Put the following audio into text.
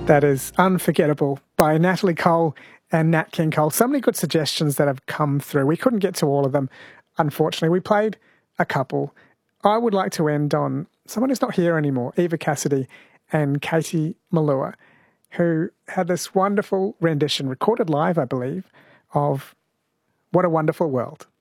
That is Unforgettable by Natalie Cole and Nat King Cole. So many good suggestions that have come through. We couldn't get to all of them, unfortunately. We played a couple. I would like to end on someone who's not here anymore, Eva Cassidy and Katie Malua, who had this wonderful rendition, recorded live, I believe, of What a Wonderful World.